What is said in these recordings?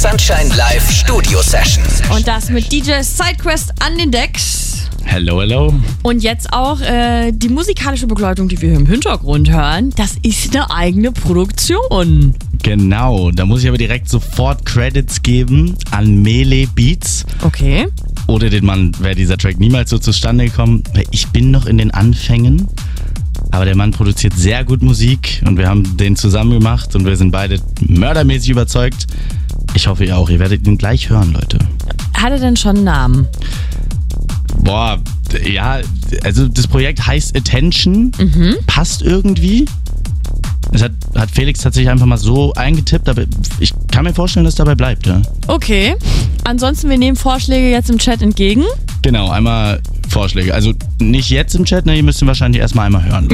Sunshine Live Studio Session. Und das mit DJ Sidequest an den Decks. Hello, hello. Und jetzt auch die musikalische Begleitung, die wir hier im Hintergrund hören, das ist eine eigene Produktion. Genau, da muss ich aber direkt sofort Credits geben an Melee Beats. Okay. Ohne den Mann wäre dieser Track niemals so zustande gekommen. Ich bin noch in den Anfängen, aber der Mann produziert sehr gut Musik und wir haben den zusammen gemacht und wir sind beide mördermäßig überzeugt. Ich hoffe, ihr auch. Ihr werdet ihn gleich hören, Leute. Hat er denn schon einen Namen? Boah, ja, also das Projekt heißt Attention, passt irgendwie. Es hat Felix tatsächlich einfach mal so eingetippt, aber ich kann mir vorstellen, dass es dabei bleibt, ja. Okay. Ansonsten, wir nehmen Vorschläge jetzt im Chat entgegen. Genau, einmal Vorschläge. Also nicht jetzt im Chat, ne, ihr müsst ihn wahrscheinlich erstmal einmal hören.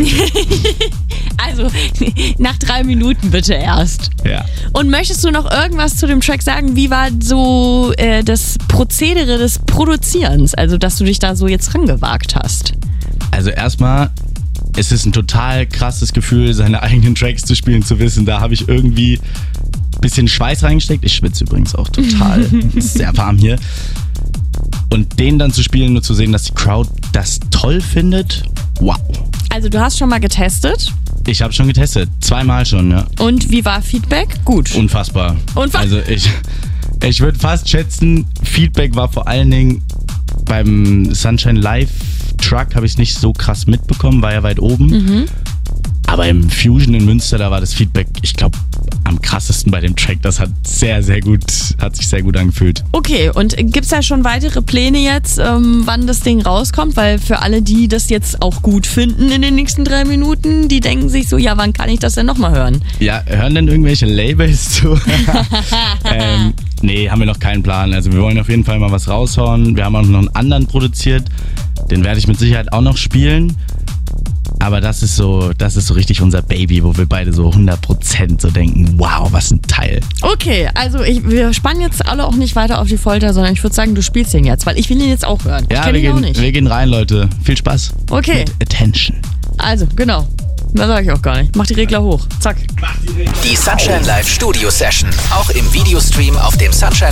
Also, nach 3 Minuten bitte erst. Ja. Und möchtest du noch irgendwas zu dem Track sagen? Wie war so das Prozedere des Produzierens? Also, dass du dich da so jetzt rangewagt hast. Also erstmal, es ist ein total krasses Gefühl, seine eigenen Tracks zu spielen, zu wissen, da habe ich irgendwie ein bisschen Schweiß reingesteckt. Ich schwitze übrigens auch total. Es ist sehr warm hier. Und den dann zu spielen, nur zu sehen, dass die Crowd das toll findet, wow. Also, du hast schon mal getestet. Ich habe schon getestet, 2-mal schon, ja. Und wie war Feedback? Gut. Unfassbar. Also ich würde fast schätzen, Feedback war vor allen Dingen beim Sunshine Live Truck habe ich es nicht so krass mitbekommen, war ja weit oben. Aber im Fusion in Münster, da war das Feedback, ich glaube, am krassesten bei dem Track. Das hat sich sehr gut angefühlt. Okay, und gibt's da schon weitere Pläne jetzt, wann das Ding rauskommt? Weil für alle, die das jetzt auch gut finden in den nächsten 3 Minuten, die denken sich so, ja, wann kann ich das denn nochmal hören? Ja, hören denn irgendwelche Labels zu? Nee, haben wir noch keinen Plan. Also wir wollen auf jeden Fall mal was raushauen. Wir haben auch noch einen anderen produziert. Den werde ich mit Sicherheit auch noch spielen. Aber das ist so richtig unser Baby, wo wir beide so 100% so denken, wow, was ein Teil. Okay, also wir spannen jetzt alle auch nicht weiter auf die Folter, sondern ich würde sagen, du spielst den jetzt, weil ich will ihn jetzt auch hören. Ja, ich ihn nicht. Wir gehen rein, Leute. Viel Spaß. Okay. Mit Attention. Also, genau. Mehr sage ich auch gar nicht. Mach die Regler hoch. Zack. Die Sunshine Live Studio Session. Auch im Videostream auf dem Sunshine